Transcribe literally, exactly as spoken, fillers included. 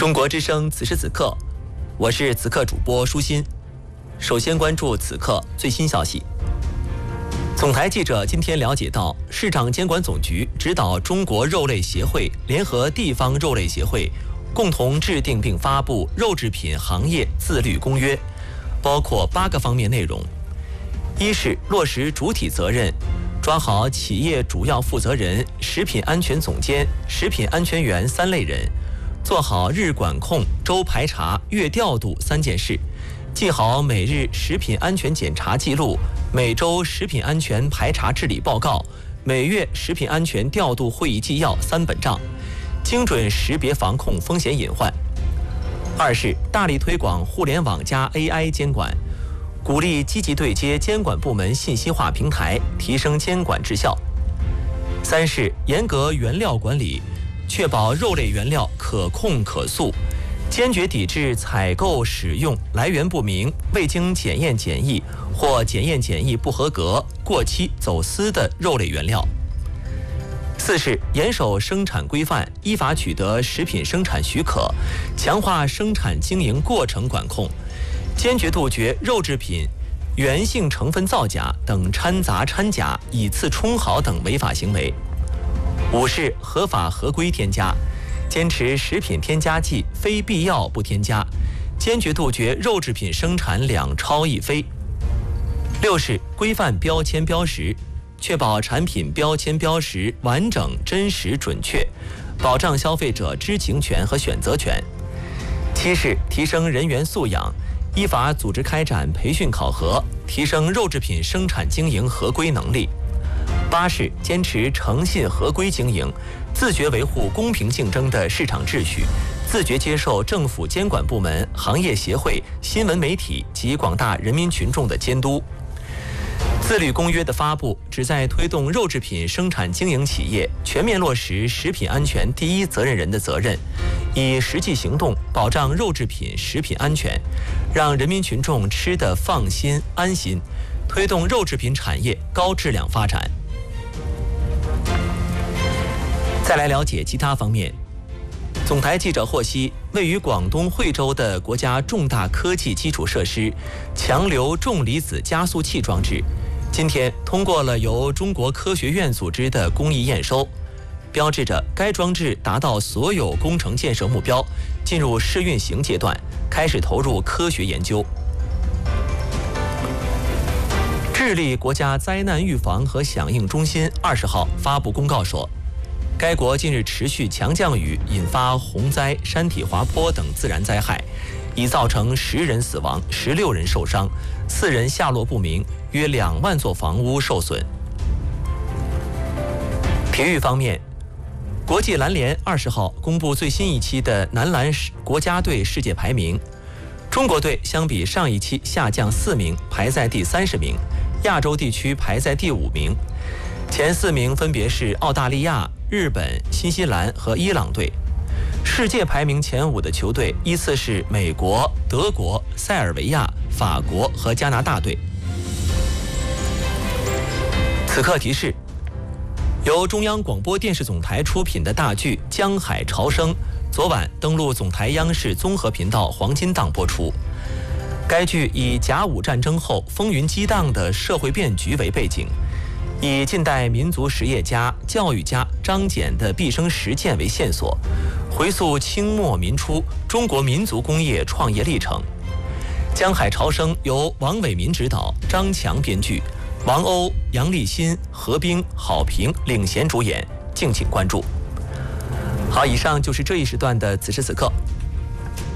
中国之声此时此刻，我是此刻主播舒心。首先关注此刻最新消息。总台记者今天了解到，市场监管总局指导中国肉类协会联合地方肉类协会，共同制定并发布肉制品行业自律公约，包括八个方面内容。一是落实主体责任，抓好企业主要负责人、食品安全总监、食品安全员三类人，做好日管控、周排查、月调度三件事，记好每日食品安全检查记录，每周食品安全排查治理报告，每月食品安全调度会议纪要三本账，精准识别防控风险隐患。二是大力推广互联网加 A I 监管，鼓励积极对接监管部门信息化平台，提升监管质效。三是严格原料管理，确保肉类原料可控可溯，坚决抵制采购使用来源不明、未经检验检疫或检验检疫不合格、过期、走私的肉类原料。四是严守生产规范，依法取得食品生产许可，强化生产经营过程管控，坚决杜绝肉制品原性成分造假等掺杂掺假、以次充好等违法行为。五是合法合规添加，坚持食品添加剂非必要不添加，坚决杜绝肉制品生产两超一非。六是规范标签标识，确保产品标签标识完整、真实、准确，保障消费者知情权和选择权。七是提升人员素养，依法组织开展培训考核，提升肉制品生产经营合规能力。八是坚持诚信合规经营，自觉维护公平竞争的市场秩序，自觉接受政府监管部门、行业协会、新闻媒体及广大人民群众的监督。自律公约的发布，旨在推动肉制品生产经营企业全面落实食品安全第一责任人的责任，以实际行动保障肉制品食品安全，让人民群众吃得放心安心，推动肉制品产业高质量发展。再来了解其他方面。总台记者获悉，位于广东惠州的国家重大科技基础设施强流重离子加速器装置，今天通过了由中国科学院组织的工艺验收，标志着该装置达到所有工程建设目标，进入试运行阶段，开始投入科学研究。智利国家灾难预防和响应中心二十号发布公告说，该国近日持续强降雨引发洪灾、山体滑坡等自然灾害，已造成十人死亡、十六人受伤，四人下落不明，约两万座房屋受损。体育方面，国际篮联二十号公布最新一期的男篮国家队世界排名，中国队相比上一期下降四名，排在第三十名，亚洲地区排在第五名，前四名分别是澳大利亚、日本、新西兰和伊朗队。世界排名前五的球队依次是美国、德国、塞尔维亚、法国和加拿大队。此刻提示，由中央广播电视总台出品的大剧《江海潮生》昨晚登陆总台央视综合频道黄金档播出。该剧以甲午战争后风云激荡的社会变局为背景，以近代民族实业家、教育家张謇的毕生实践为线索，回溯清末民初中国民族工业创业历程。《江海潮生》由王伟民执导，张强编剧，王鸥、杨立新、何冰、郝平领衔主演，敬请关注。好，以上就是这一时段的此时此刻。